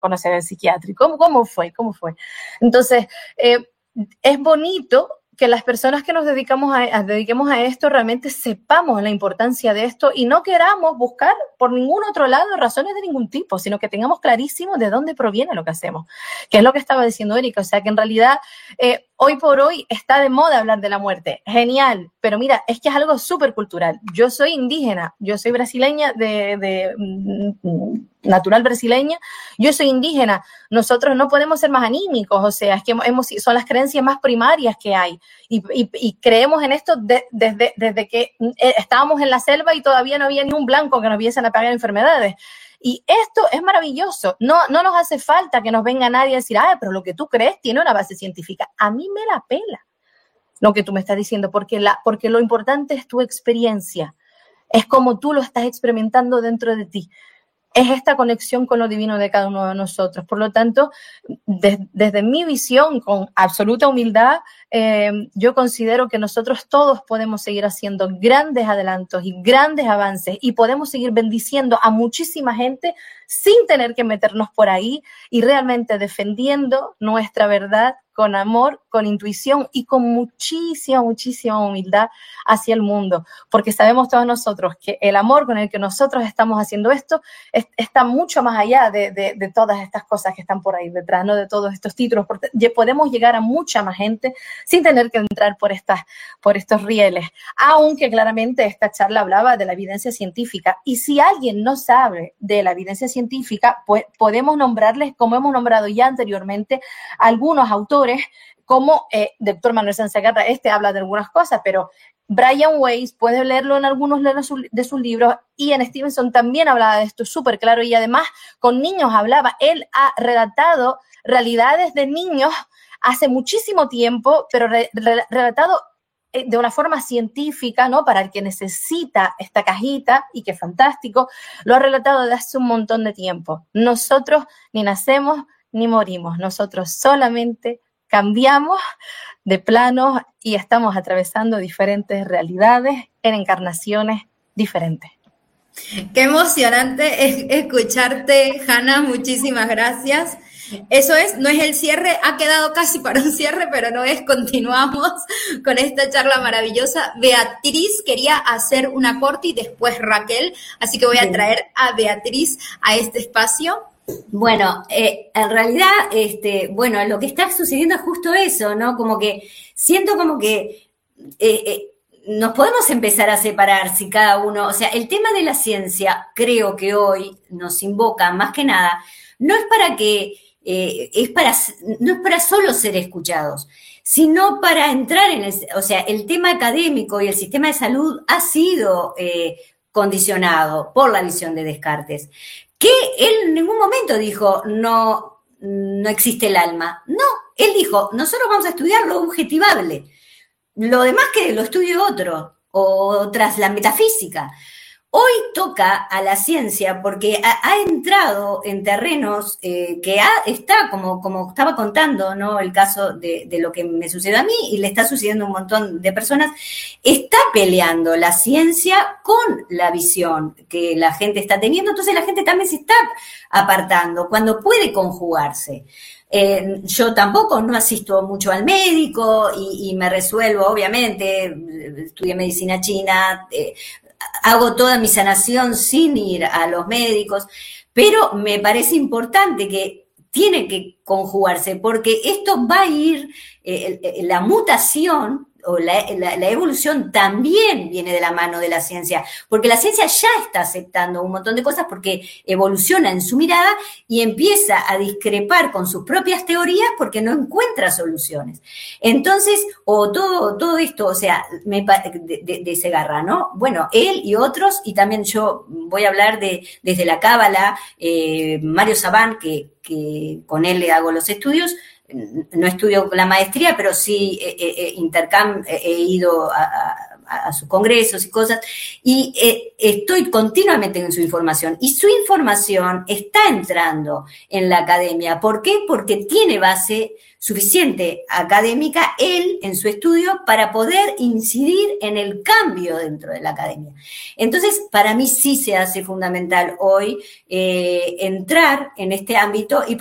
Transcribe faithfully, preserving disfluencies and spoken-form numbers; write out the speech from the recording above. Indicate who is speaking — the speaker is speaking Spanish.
Speaker 1: conocer el psiquiátrico? ¿Cómo, cómo fue? ¿Cómo fue? Entonces, eh, es bonito que las personas que nos dedicamos a, a, dediquemos a esto realmente sepamos la importancia de esto y no queramos buscar por ningún otro lado razones de ningún tipo, sino que tengamos clarísimo de dónde proviene lo que hacemos, que es lo que estaba diciendo Erika. O sea, que en realidad eh, hoy por hoy está de moda hablar de la muerte. Genial, pero mira, es que es algo súper cultural. Yo soy indígena, yo soy brasileña, de, de mm, natural brasileña, yo soy indígena. Nosotros no podemos ser más anímicos, o sea, es que hemos, son las creencias más primarias que hay. Y, y, y creemos en esto de, desde, desde que estábamos en la selva y todavía no había ni un blanco que nos viesen a pagar enfermedades. Y esto es maravilloso. No, no nos hace falta que nos venga nadie a decir, ah, pero lo que tú crees tiene una base científica. A mí me la pela lo que tú me estás diciendo, porque, la, porque lo importante es tu experiencia. Es como tú lo estás experimentando dentro de ti. Es esta conexión con lo divino de cada uno de nosotros. Por lo tanto, de, desde mi visión, con absoluta humildad, eh, yo considero que nosotros todos podemos seguir haciendo grandes adelantos y grandes avances y podemos seguir bendiciendo a muchísima gente sin tener que meternos por ahí y realmente defendiendo nuestra verdad con amor, con intuición y con muchísima, muchísima humildad hacia el mundo, porque sabemos todos nosotros que el amor con el que nosotros estamos haciendo esto es, está mucho más allá de, de, de todas estas cosas que están por ahí detrás, ¿no? De todos estos títulos, porque podemos llegar a mucha más gente sin tener que entrar por, estas, por estos rieles, aunque claramente esta charla hablaba de la evidencia científica, y si alguien no sabe de la evidencia científica, pues podemos nombrarles, como hemos nombrado ya anteriormente, algunos autores como eh, doctor Manuel Sansegarra. Este habla de algunas cosas, pero Brian Weiss, puedes leerlo en algunos de sus, de sus libros. Ian Stevenson también hablaba de esto súper claro y además con niños hablaba. Él ha relatado realidades de niños hace muchísimo tiempo, pero re, re, relatado de una forma científica, ¿no? Para el que necesita esta cajita, y que fantástico, lo ha relatado desde hace un montón de tiempo. Nosotros ni nacemos ni morimos, nosotros solamente cambiamos de plano y estamos atravesando diferentes realidades en encarnaciones diferentes.
Speaker 2: Qué emocionante es escucharte, Hanna, muchísimas gracias. Eso es, no es el cierre, ha quedado casi para un cierre, pero no es, continuamos con esta charla maravillosa. Beatriz quería hacer una corte y después Raquel, así que voy a traer a Beatriz a este espacio.
Speaker 3: Bueno, eh, en realidad, este, bueno, lo que está sucediendo es justo eso, ¿no? Como que siento como que eh, eh, nos podemos empezar a separar si cada uno, o sea, el tema de la ciencia creo que hoy nos invoca más que nada, no es para que, eh, es para, no es para solo ser escuchados, sino para entrar en el, o sea, el tema académico y el sistema de salud ha sido eh, condicionado por la visión de Descartes, que él en ningún momento dijo, no, no existe el alma. No, él dijo, nosotros vamos a estudiar lo objetivable. Lo demás que lo estudie otro, o tras la metafísica. Hoy toca a la ciencia porque ha, ha entrado en terrenos eh, que ha, está, como, como estaba contando, ¿no? El caso de, de lo que me sucedió a mí y le está sucediendo a un montón de personas, está peleando la ciencia con la visión que la gente está teniendo, entonces la gente también se está apartando cuando puede conjugarse. Eh, yo tampoco no asisto mucho al médico y, y me resuelvo, obviamente, estudié medicina china, eh, hago toda mi sanación sin ir a los médicos, pero me parece importante que tiene que conjugarse porque esto va a ir, eh, la mutación o la, la, la evolución también viene de la mano de la ciencia, porque la ciencia ya está aceptando un montón de cosas porque evoluciona en su mirada y empieza a discrepar con sus propias teorías porque no encuentra soluciones. Entonces, o todo, todo esto, o sea, me, de, de, de Segarra, ¿no? Bueno, él y otros, y también yo voy a hablar de desde la Cábala, eh, Mario Sabán, que, que con él le hago los estudios. No estudio la maestría, pero sí eh, eh, intercam, eh, he ido a, a, a, a sus congresos y cosas, y eh, estoy continuamente en su información, y su información está entrando en la academia. ¿Por qué? Porque tiene base suficiente académica él en su estudio para poder incidir en el cambio dentro de la academia. Entonces, para mí sí se hace fundamental hoy eh, entrar en este ámbito y